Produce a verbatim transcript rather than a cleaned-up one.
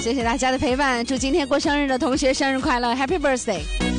谢谢大家的陪伴，祝今天过生日的同学生日快乐 ，Happy Birthday！